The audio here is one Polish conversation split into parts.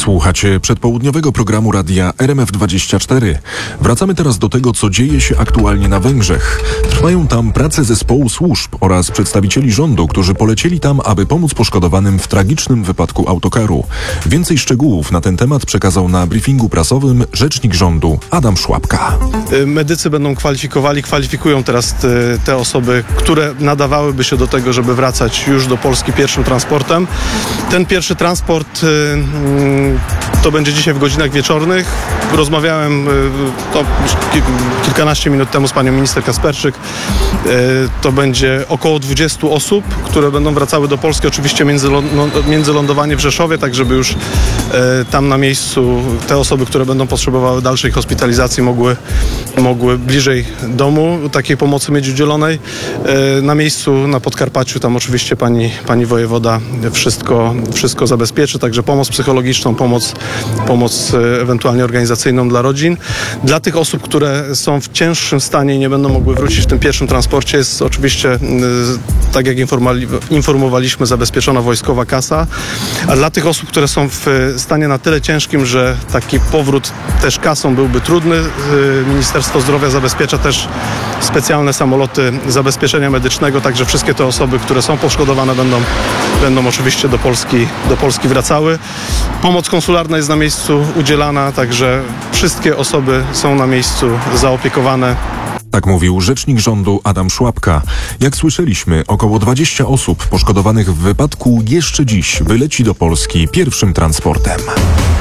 Słuchacie przedpołudniowego programu radia RMF24. Wracamy teraz do tego, co dzieje się aktualnie na Węgrzech. Trwają tam prace zespołu służb oraz przedstawicieli rządu, którzy polecieli tam, aby pomóc poszkodowanym w tragicznym wypadku autokaru. Więcej szczegółów na ten temat przekazał na briefingu prasowym rzecznik rządu Adam Szłapka. Medycy będą kwalifikują teraz te osoby, które nadawałyby się do tego, żeby wracać już do Polski pierwszym transportem. Ten pierwszy transport to będzie dzisiaj w godzinach wieczornych. Rozmawiałem kilkanaście minut temu z panią minister Kasperczyk. To będzie około 20 osób, które będą wracały do Polski. Oczywiście międzylądowanie w Rzeszowie, tak żeby już tam na miejscu te osoby, które będą potrzebowały dalszej hospitalizacji mogły bliżej domu takiej pomocy mieć udzielonej. Na miejscu, na Podkarpaciu, tam oczywiście pani wojewoda wszystko zabezpieczy, także pomoc psychologiczną, pomoc ewentualnie organizacyjną dla rodzin. Dla tych osób, które są w cięższym stanie i nie będą mogły wrócić w tym pierwszym transporcie, jest oczywiście, tak jak informowaliśmy, zabezpieczona wojskowa kasa, a dla tych osób, które są w stanie na tyle ciężkim, że taki powrót też kasą byłby trudny, Ministerstwo Zdrowia zabezpiecza też specjalne samoloty zabezpieczenia medycznego, także wszystkie te osoby, które są poszkodowane, będą oczywiście do Polski wracały. Pomoc konsularna jest na miejscu udzielana, także wszystkie osoby są na miejscu zaopiekowane. Tak mówił rzecznik rządu Adam Szłapka. Jak słyszeliśmy, około 20 osób poszkodowanych w wypadku jeszcze dziś wyleci do Polski pierwszym transportem.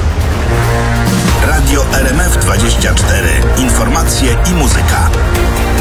Radio RMF24. Informacje i muzyka.